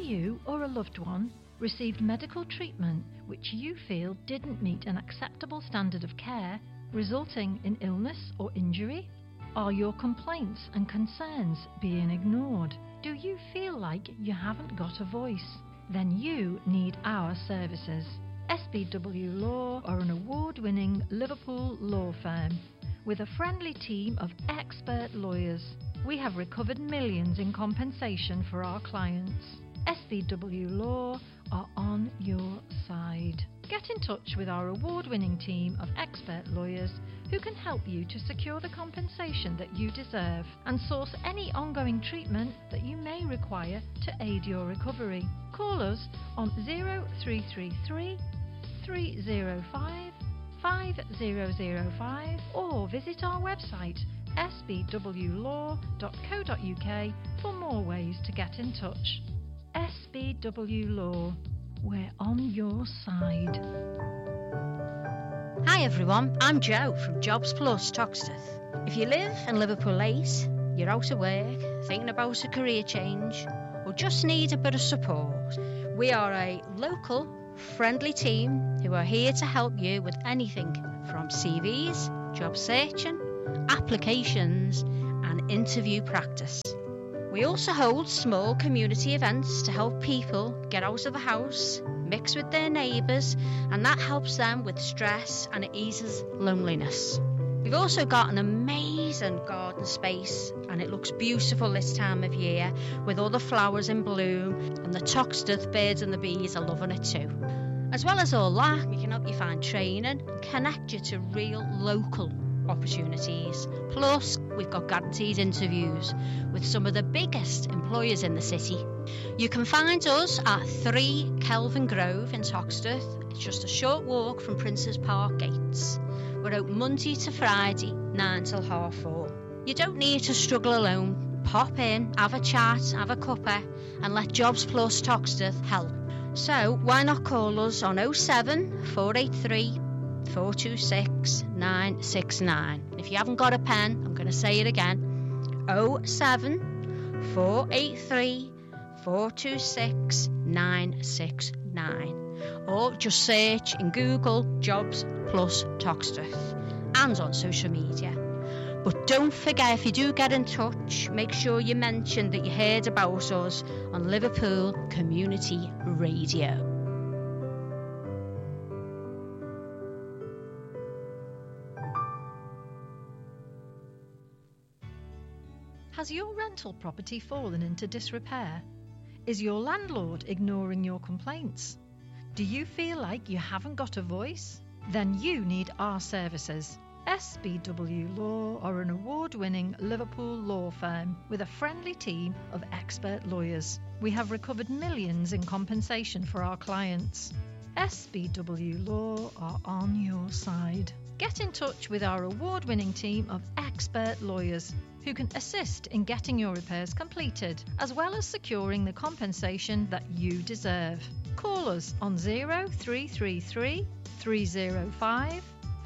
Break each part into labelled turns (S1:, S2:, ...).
S1: you or a loved one received medical treatment which you feel didn't meet an acceptable standard of care, resulting in illness or injury? Are your complaints and concerns being ignored? Do you feel like you haven't got a voice? Then you need our services. SBW Law are an award-winning Liverpool law firm with a friendly team of expert lawyers. We have recovered millions in compensation for our clients. SBW Law are on your side. Get in touch with our award-winning team of expert lawyers who can help you to secure the compensation that you deserve and source any ongoing treatment that you may require to aid your recovery. Call us on 0333 305 5005 or visit our website sbwlaw.co.uk for more ways to get in touch. SBW Law, we're on your side.
S2: Hi everyone, I'm Jo from Jobs Plus Toxteth. If you live in Liverpool 8, you're out of work, thinking about a career change, or just need a bit of support, we are a local, friendly team who are here to help you with anything from CVs, job searching, applications, and interview practice. We also hold small community events to help people get out of the house, mix with their neighbours, and that helps them with stress and it eases loneliness. We've also got an amazing garden space and it looks beautiful this time of year with all the flowers in bloom, and the Toxteth birds and the bees are loving it too. As well as all that, we can help you find training and connect you to real local opportunities. Plus, we've got guaranteed interviews with some of the biggest employers in the city. You can find us at 3 Kelvin Grove in Toxteth. It's just a short walk from Princes Park gates. We're open Monday to Friday, 9 till 4:30. You don't need to struggle alone. Pop in, have a chat, have a cuppa, and let Jobs Plus Toxteth help. So why not call us on 07 483 426 969. If you haven't got a pen, I'm going to say it again. 07 483 426 969. Or just search in Google Jobs Plus Toxteth and on social media. But don't forget, if you do get in touch, make sure you mention that you heard about us on Liverpool Community Radio.
S1: Has your rental property fallen into disrepair? Is your landlord ignoring your complaints? Do you feel like you haven't got a voice? Then you need our services. SBW Law are an award-winning Liverpool law firm with a friendly team of expert lawyers. We have recovered millions in compensation for our clients. SBW Law are on your side. Get in touch with our award-winning team of expert lawyers who can assist in getting your repairs completed, as well as securing the compensation that you deserve. Call us on 0333 305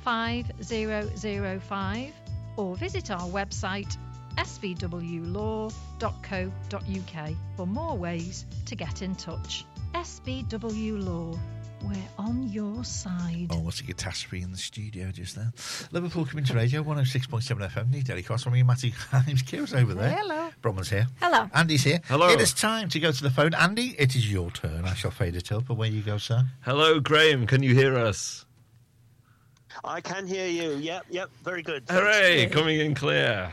S1: 5005 or visit our website sbwlaw.co.uk for more ways to get in touch. SBW Law, we're on your side.
S3: Almost a catastrophe in the studio just then. Liverpool Community Radio, 106.7 FM, New Daily Cross. I'm Matty. My name's Kira's over there.
S1: Hello.
S3: Bronwyn's here.
S1: Hello.
S3: Andy's here.
S4: Hello.
S3: It is time to go to the phone. Andy, it is your turn. I shall fade it up. Away you go, sir.
S4: Hello, Graham. Can you hear us?
S5: I can hear you. Yep. Very good.
S4: Hooray, coming in clear.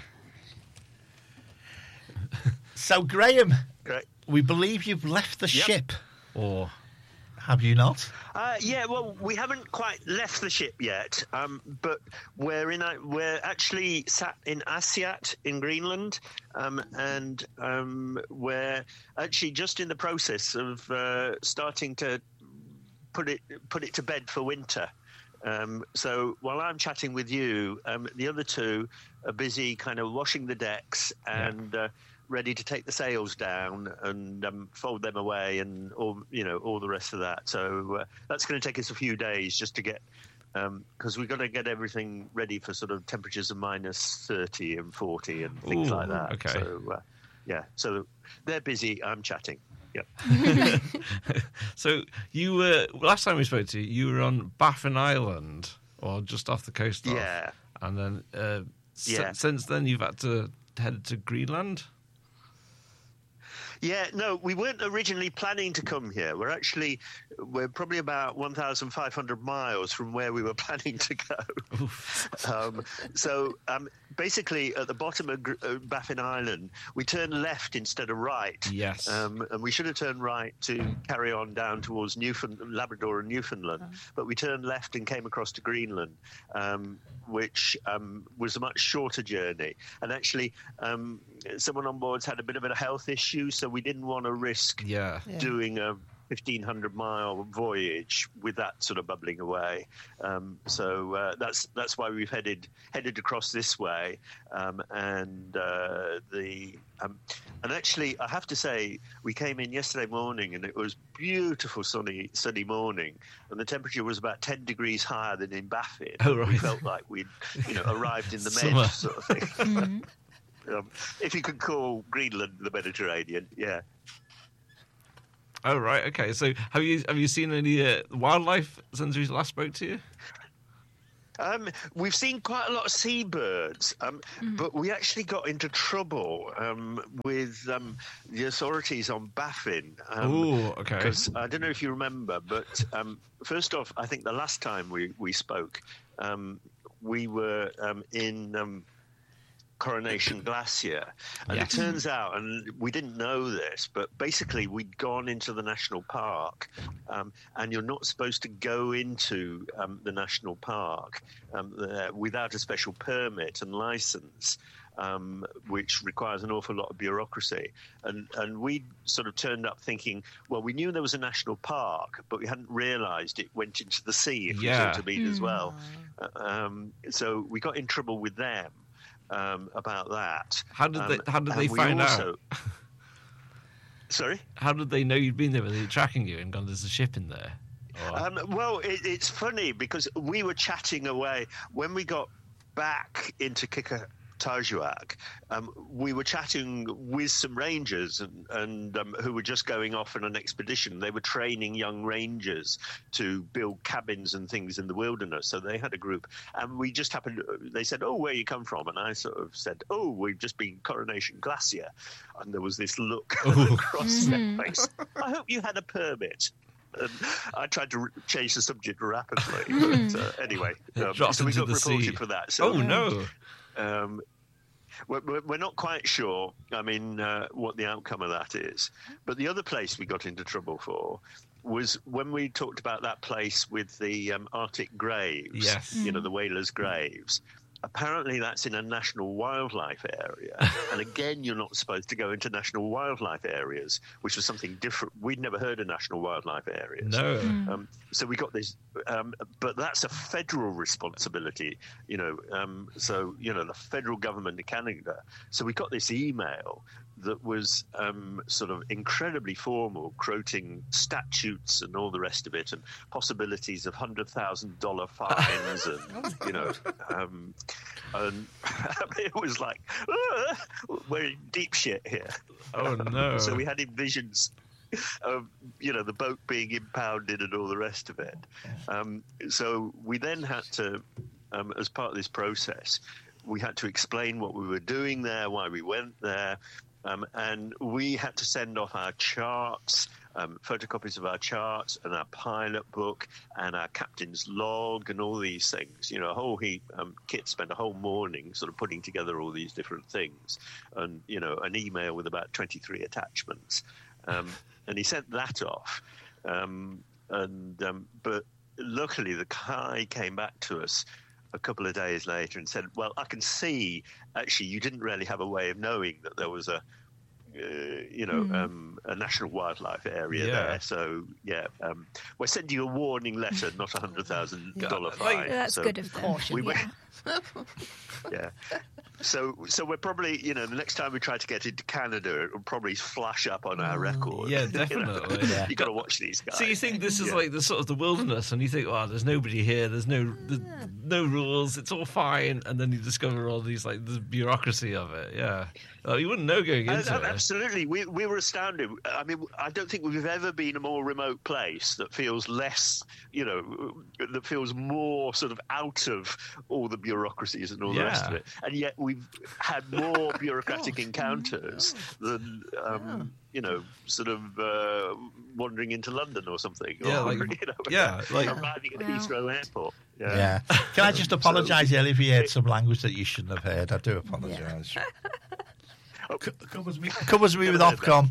S3: So, Graham,
S5: Great.
S3: we believe you've left the ship.
S4: Or
S3: have you not?
S5: Yeah, well, we haven't quite left the ship yet, but we're actually sat in Asiat in Greenland, and we're actually just in the process of starting to put it to bed for winter. So while I'm chatting with you, the other two are busy kind of washing the decks and ready to take the sails down and fold them away and all the rest of that. So that's going to take us a few days just to get, because we've got to get everything ready for sort of temperatures of minus 30 and 40 and things like that.
S4: Okay.
S5: So so they're busy. I'm chatting. Yeah.
S4: So you were last time we spoke to you. You were on Baffin Island, or just off the coast.
S5: Yeah.
S4: And then
S5: Yeah.
S4: since then you've had to head to Greenland.
S5: Yeah, no, we weren't originally planning to come here. We're probably about 1,500 miles from where we were planning to go. Basically, at the bottom of Baffin Island, we turned left instead of right.
S4: Yes.
S5: And we should have turned right to carry on down towards Labrador and Newfoundland. But we turned left and came across to Greenland, which was a much shorter journey. And actually, someone on board's had a bit of a health issue, so we didn't want to risk doing a 1,500-mile voyage with that sort of bubbling away. That's why we've headed across this way. And actually, I have to say, we came in yesterday morning, and it was beautiful sunny morning, and the temperature was about 10 degrees higher than in Baffin.
S4: Oh, right.
S5: We felt like we'd arrived in the
S4: Summer.
S5: Med sort of thing. If you could call Greenland the Mediterranean, yeah.
S4: Oh right, okay. So have you seen any wildlife since we last spoke to you?
S5: We've seen quite a lot of seabirds, but we actually got into trouble with the authorities on Baffin.
S4: Oh, okay.
S5: Because I don't know if you remember, but first off, I think the last time we spoke, we were in Coronation Glacier, and it turns out, and we didn't know this, but basically we'd gone into the national park, and you're not supposed to go into the national park without a special permit and license, which requires an awful lot of bureaucracy. And we sort of turned up thinking, well, we knew there was a national park, but we hadn't realised it went into the sea, if you see what I mean, as well. So we got in trouble with them. About that.
S4: How did they find out?
S5: Sorry?
S4: How did they know you'd been there? Were they tracking you and gone, there's a ship in there?
S5: Well, it's funny because we were chatting away. When we got back into Qikqtarjuaq, we were chatting with some rangers and who were just going off on an expedition. They were training young rangers to build cabins and things in the wilderness. So they had a group, and we just happened. They said, "Oh, where you come from?" And I sort of said, "Oh, we've just been Coronation Glacier." And there was this look across their face. I hope you had a permit. And I tried to change the subject rapidly, but anyway, so we got reported for that. So,
S4: oh no.
S5: We're not quite sure, what the outcome of that is. But the other place we got into trouble for was when we talked about that place with the Arctic graves,
S4: yes.
S5: The whalers' graves. Apparently that's in a national wildlife area. And again, you're not supposed to go into national wildlife areas, which was something different. We'd never heard of national wildlife areas.
S4: No.
S5: So we got this, but that's a federal responsibility, so, the federal government of Canada. So we got this email that was sort of incredibly formal, quoting statutes and all the rest of it, and possibilities of $100,000 fines, and and it was like we're in deep shit here.
S4: Oh no!
S5: So we had visions of the boat being impounded and all the rest of it. So we then had to, as part of this process, we had to explain what we were doing there, why we went there. And we had to send off our charts, photocopies of our charts and our pilot book and our captain's log and all these things. A whole heap. Kit spent a whole morning sort of putting together all these different things, and an email with about 23 attachments. And he sent that off. But luckily, the guy came back to us a couple of days later and said, well, I can see, actually, you didn't really have a way of knowing that there was a national wildlife area there. So, we're sending you a warning letter, not $100,000 fine.
S6: That's
S5: so
S6: good of them.
S5: we went, So we're probably, the next time we try to get into Canada, it'll probably flash up on our record.
S4: Yeah, definitely.
S5: You got to watch these guys.
S4: So you think this is like the sort of the wilderness, and you think, oh, there's nobody here, there's no rules, it's all fine, and then you discover all these the bureaucracy of it. Yeah, you wouldn't know going into it.
S5: Absolutely, we were astounded. I mean, I don't think we've ever been a more remote place that feels less, that feels more sort of out of all the bureaucracies and all the rest of it, and yet we've had more bureaucratic encounters than sort of wandering into London or something.
S4: Arriving
S5: at Heathrow Airport.
S3: Yeah. Can I just apologise, Ellie, if you heard some language that you shouldn't have heard? I do apologise. Covers me with Ofcom.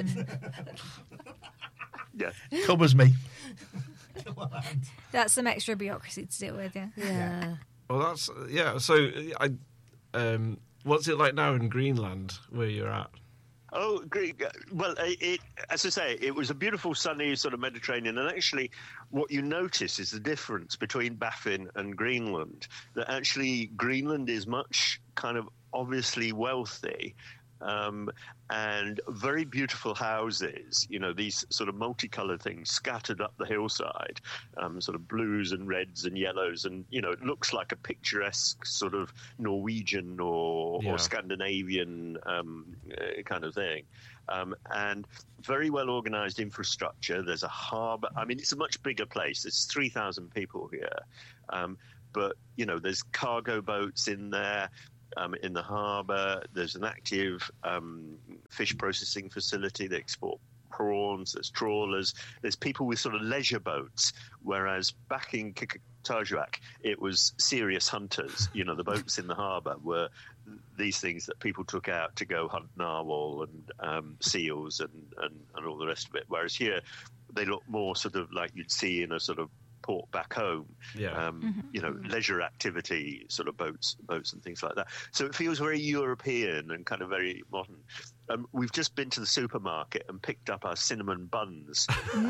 S5: Yeah.
S3: Covers me.
S6: That's some extra bureaucracy to deal with, yeah.
S4: Well, that's So, what's it like now in Greenland, where you're at?
S5: Oh, great. Well, as I say, it was a beautiful, sunny sort of Mediterranean. And actually, what you notice is the difference between Baffin and Greenland. That actually, Greenland is much kind of obviously wealthy. And very beautiful houses, these sort of multicolored things scattered up the hillside, sort of blues and reds and yellows. And, it looks like a picturesque sort of Norwegian or Scandinavian kind of thing. And very well organized infrastructure. There's a harbor. I mean, it's a much bigger place. There's 3,000 people here. But, there's cargo boats in there. In the harbour, there's an active fish processing facility. They export prawns, there's trawlers, there's people with sort of leisure boats, whereas back in Qeqertarsuaq, it was serious hunters. The boats in the harbour were these things that people took out to go hunt narwhal and seals and all the rest of it, whereas here they look more sort of like you'd see in a sort of port back home, leisure activity, sort of boats and things like that. So it feels very European and kind of very modern. We've just been to the supermarket and picked up our cinnamon buns,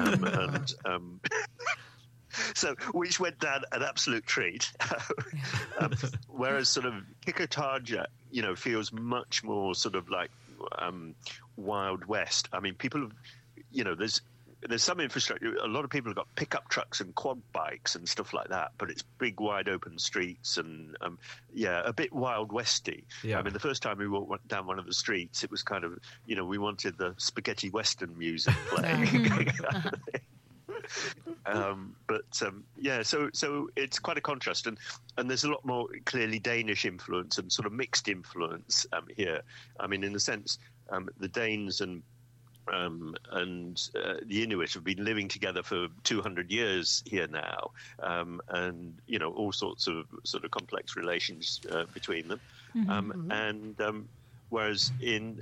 S5: so which went down an absolute treat. Whereas sort of Qeqertarsuaq, feels much more sort of like Wild West. I mean, people, there's some infrastructure. A lot of people have got pickup trucks and quad bikes and stuff like that, but it's big, wide open streets and, a bit Wild Westy. Yeah. I mean, the first time we walked down one of the streets, it was kind of, we wanted the spaghetti western music playing. So it's quite a contrast, and there's a lot more clearly Danish influence and sort of mixed influence here. I mean, in the sense, the Danes and the Inuit have been living together for 200 years here now, and all sorts of sort of complex relations between them. Whereas in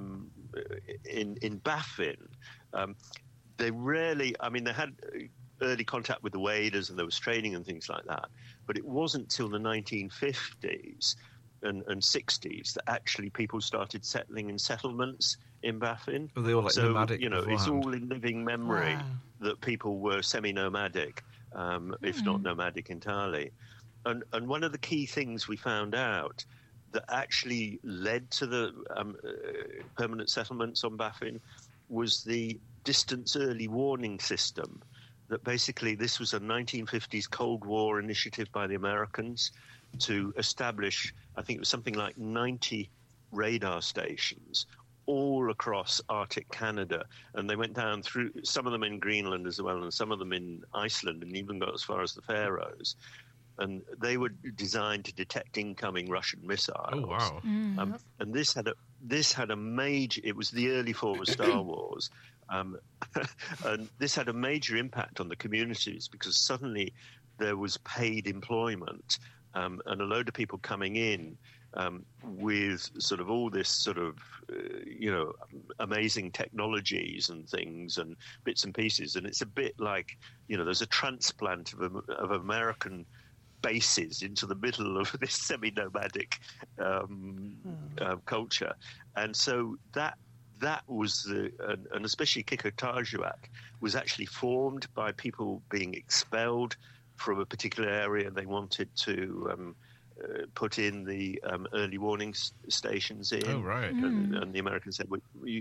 S5: Baffin, they rarely. I mean, they had early contact with the waders, and there was training and things like that. But it wasn't till the 1950s and 60s that actually people started settling in settlements in Baffin.
S4: Well, they all nomadic.
S5: It's all in living memory that people were semi-nomadic, if not nomadic entirely. And one of the key things we found out that actually led to the permanent settlements on Baffin was the distance early warning system. That basically this was a 1950s Cold War initiative by the Americans to establish, I think it was something like 90 radar stations all across Arctic Canada, and they went down through some of them in Greenland as well, and some of them in Iceland, and even got as far as the Faroes. And they were designed to detect incoming Russian missiles.
S4: Oh wow!
S5: And this had a major. It was the early form of Star Wars, and this had a major impact on the communities because suddenly there was paid employment, and a load of people coming in. With sort of all this sort of, amazing technologies and things and bits and pieces. And it's a bit like, there's a transplant of American bases into the middle of this semi-nomadic culture. And so that was and especially Qeqertarsuaq was actually formed by people being expelled from a particular area. They wanted to put in the early warning stations in.
S4: Oh, right.
S5: And the Americans said,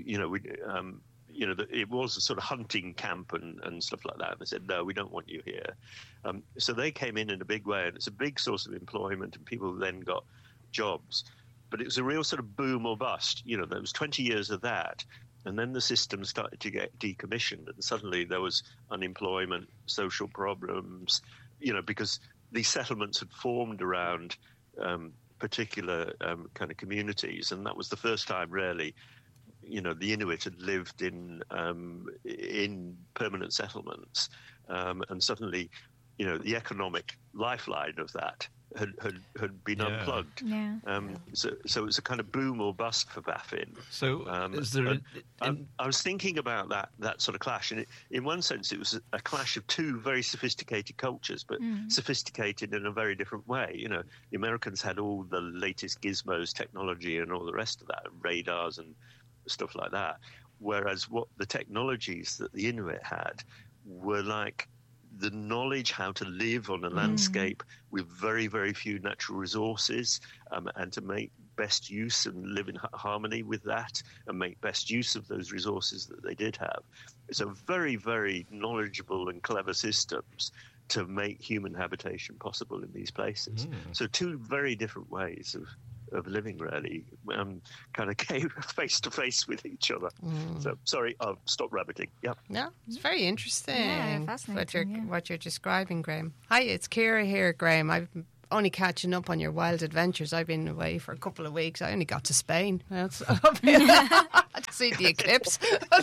S5: it was a sort of hunting camp and stuff like that. And they said, no, we don't want you here. So they came in a big way, and it's a big source of employment, and people then got jobs. But it was a real sort of boom or bust. There was 20 years of that. And then the system started to get decommissioned, and suddenly there was unemployment, social problems, because these settlements had formed around particular kind of communities. And that was the first time, really, the Inuit had lived in permanent settlements. And suddenly, the economic lifeline of that had been unplugged.
S6: Yeah.
S5: So it was a kind of boom or bust for Baffin.
S4: So is there?
S5: I was thinking about that sort of clash, and in one sense, it was a clash of two very sophisticated cultures, but sophisticated in a very different way. The Americans had all the latest gizmos, technology, and all the rest of that, radars and stuff like that. Whereas what the technologies that the Inuit had were like the knowledge how to live on a landscape with very, very few natural resources, and to make best use and live in harmony with that and make best use of those resources that they did have. So very, very knowledgeable and clever systems to make human habitation possible in these places. So two very different ways of living, really, kind of came face to face with each other. So, sorry, I'll stop rabbiting. Yeah.
S7: No, it's very interesting.
S6: Yeah, fascinating.
S7: What you're describing, Graham. Hi, it's Ciara here, Graham. I'm only catching up on your wild adventures. I've been away for a couple of weeks. I only got to Spain. That's to see the eclipse.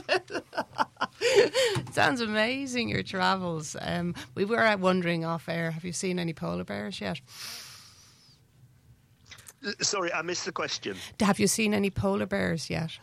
S7: Sounds amazing, your travels. We were wondering off air, have you seen any polar bears yet?
S5: Sorry, I missed the question.
S7: Have you seen any polar bears yet?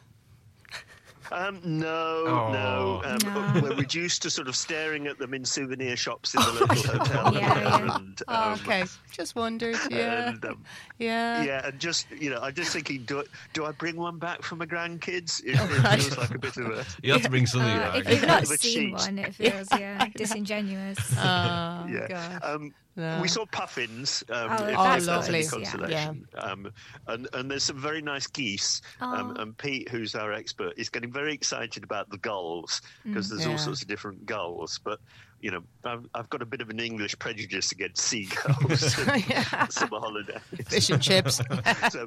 S5: No. We're reduced to sort of staring at them in souvenir shops in the local hotel.
S6: Yeah.
S5: And,
S7: Okay, just wondered. Yeah,
S5: and,
S7: yeah.
S5: And just I'm just thinking, do I bring one back for my grandkids? It
S7: right.
S5: feels like a bit of a.
S4: You have to bring something back.
S6: If you've not
S5: Of a
S6: seen
S5: cheat.
S6: one, it feels disingenuous.
S7: Oh,
S5: Yeah.
S7: God. No.
S5: We saw puffins.
S6: that's
S7: lovely.
S5: Any consolation. And there's some very nice geese. And Pete, who's our expert, is getting very excited about the gulls because there's all sorts of different gulls. But I've got a bit of an English prejudice against seagulls. Summer holiday.
S7: Fish and chips.
S5: So,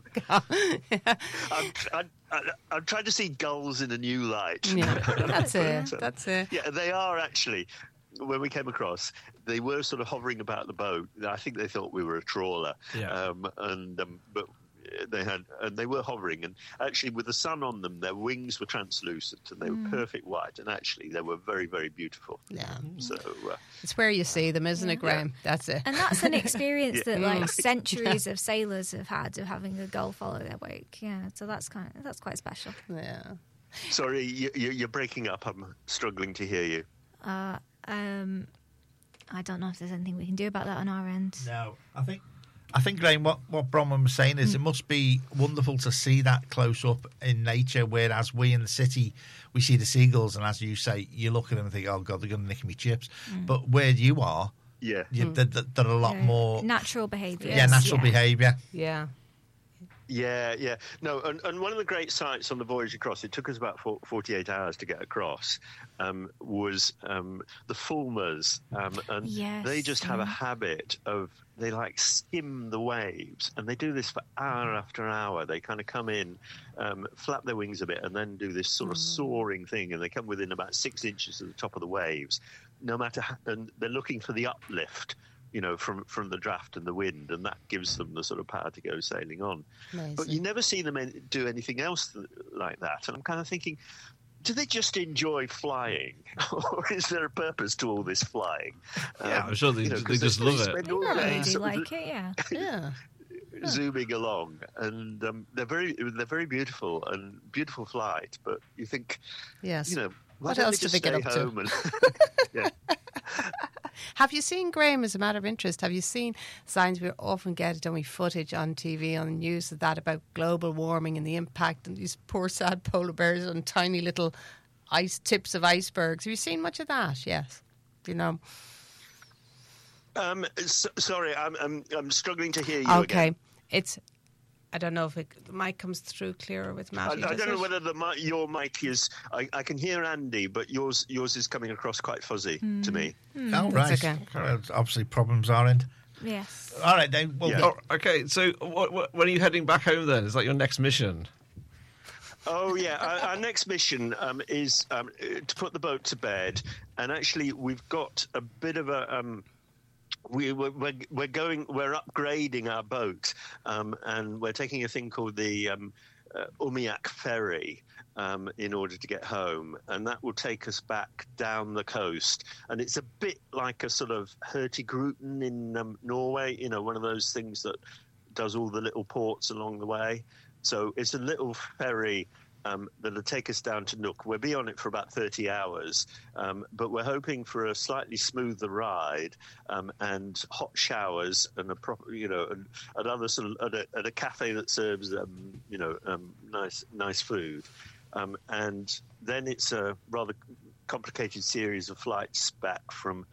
S5: I'm trying to see gulls in a new light.
S7: Yeah, that's it.
S5: But,
S7: That's it.
S5: Yeah, they are actually. When we came across, they were sort of hovering about the boat. I think they thought we were a trawler.
S4: Yeah.
S5: But they were hovering, and actually with the sun on them, their wings were translucent and they were perfect white, and actually they were very, very beautiful.
S7: Yeah.
S5: So
S7: It's where you see them, isn't it, Graham? That's it.
S6: And that's an experience that centuries of sailors have had of having a gull follow their wake. Yeah, so that's quite special.
S7: Yeah.
S5: sorry, you're breaking up. I'm struggling to hear you.
S6: I don't know if there's anything we can do about that on our end.
S3: No, I think, Graham, what Bronwyn was saying is it must be wonderful to see that close up in nature, whereas we in the city, we see the seagulls, and as you say, you look at them and think, oh, God, they're going to nick me chips. But where you are, they're a lot more...
S6: Natural behaviour.
S3: Yeah, natural behaviour.
S7: Yeah.
S5: Yeah. No, and one of the great sights on the voyage across, it took us about 48 hours to get across, was the fulmars. And they just have a habit of, they like skim the waves, and they do this for hour after hour. They kind of come in, flap their wings a bit, and then do this sort of soaring thing, and they come within about 6 inches of the top of the waves, no matter how, and they're looking for the uplift, from the draft and the wind, and that gives them the sort of power to go sailing on.
S7: Amazing.
S5: But you never see them do anything else like that. And I'm kind of thinking, do they just enjoy flying, or is there a purpose to all this flying?
S4: Yeah, I'm sure they just love it.
S5: Spend all
S6: They
S5: day
S6: probably do
S5: sort of
S6: like it, yeah.
S7: Yeah.
S5: zooming along, and they're very beautiful and beautiful flight. But you think,
S7: Yes.
S5: why
S7: What
S5: don't
S7: else
S5: they
S7: do they
S5: just
S7: get
S5: stay
S7: up to?
S5: home and yeah.
S7: Have you seen, Graham, as a matter of interest, have you seen signs? We often get, don't we, footage on TV, on the news of that, about global warming and the impact and these poor sad polar bears on tiny little tips of icebergs. Have you seen much of that? Yes. Do you know?
S5: Sorry, I'm struggling to hear you.
S7: Okay,
S5: again.
S7: it's. I don't know if the mic comes through clearer with Matty.
S5: I don't know whether your mic is. I can hear Andy, but yours is coming across quite fuzzy to me.
S3: Oh, right.
S7: okay.
S3: Well, obviously, problems are in.
S6: Yes.
S3: All right, then. Well,
S5: Yeah.
S4: Oh, okay, so when are you heading back home then? Is that your next mission?
S5: Oh yeah, our next mission is to put the boat to bed, and actually we've got a bit of a. We're upgrading our boat, and we're taking a thing called the Umiak ferry in order to get home, and that will take us back down the coast. And it's a bit like a sort of Hurtigruten in Norway, one of those things that does all the little ports along the way. So it's a little ferry that'll take us down to Nook. We'll be on it for about 30 hours, but we're hoping for a slightly smoother ride and hot showers and a proper, and other sort of at a cafe that serves, nice food, and then it's a rather complicated series of flights back from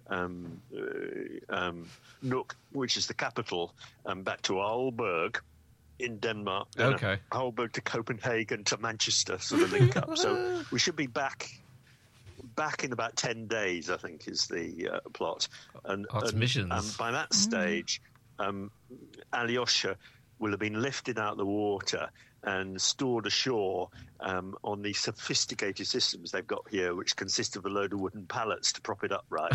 S5: Nuuk, which is the capital, back to Aalborg in Denmark.
S4: Okay.
S5: Aalborg to Copenhagen to Manchester, sort of link up. So we should be back in about 10 days, I think, is the plot.
S4: That's missions.
S5: By that stage, Alyosha will have been lifted out of the water and stored ashore on the sophisticated systems they've got here, which consist of a load of wooden pallets to prop it upright.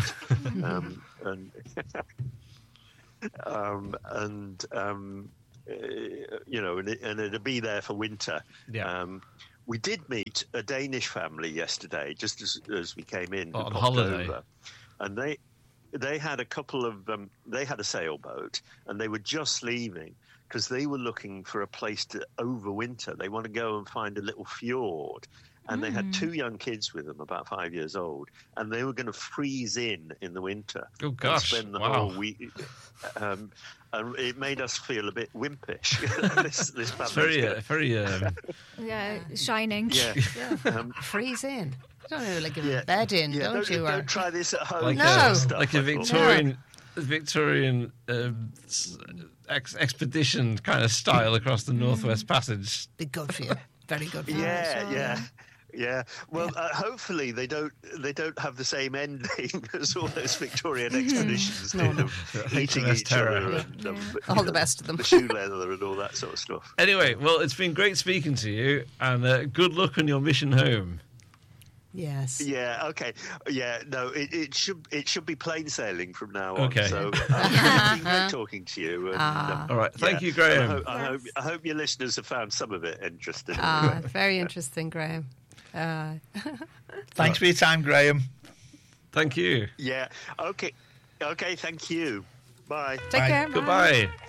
S5: And it'll be there for winter.
S4: Yeah.
S5: We did meet a Danish family yesterday, just as we came in.
S4: On
S5: popped
S4: holiday.
S5: over. And they had a couple of they had a sailboat, and they were just leaving because they were looking for a place to overwinter. They want to go and find a little fjord. And they had 2 young kids with them, about 5 years old, and they were going to freeze in the winter.
S4: Oh, gosh.
S5: And spend the
S4: Wow.
S5: whole week. And it made us feel a bit wimpish. this family's
S4: Very.
S6: Yeah, shining.
S5: Yeah.
S7: Freeze in. You don't know, like a bed in, don't you?
S5: Don't try this at home.
S4: Like
S7: No.
S4: like a Victorian expedition kind of style across the Northwest Passage.
S7: Be good for you. Very good for you.
S5: Yeah. Well, hopefully they don't have the same ending as all those Victorian expeditions did of eating
S4: HMS
S5: each
S4: Terror.
S5: other and
S7: All the best of them.
S5: the shoe leather and all that sort of stuff.
S4: Anyway, well, it's been great speaking to you, and good luck on your mission home.
S7: Yes.
S5: Yeah. Okay. Yeah. No. It should be plain sailing from now on.
S4: Okay.
S5: So it's been great talking to you. And,
S4: All right. Thank you, Graham.
S5: I hope your listeners have found some of it interesting.
S7: Very interesting, Graham.
S3: Thanks for your time, Graham.
S4: Thank you.
S5: Yeah. Okay. Thank you. Bye.
S7: Take
S3: Bye.
S7: care. Bye.
S4: Goodbye.